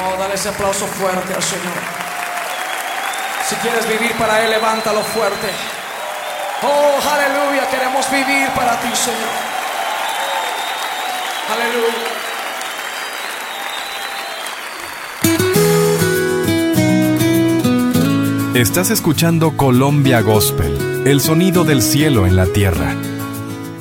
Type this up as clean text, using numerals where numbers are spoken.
Oh, dale ese aplauso fuerte al Señor. Si quieres vivir para Él, levántalo fuerte. Oh, aleluya, queremos vivir para ti, Señor. Aleluya. Estás escuchando Colombia Gospel, el sonido del cielo en la tierra.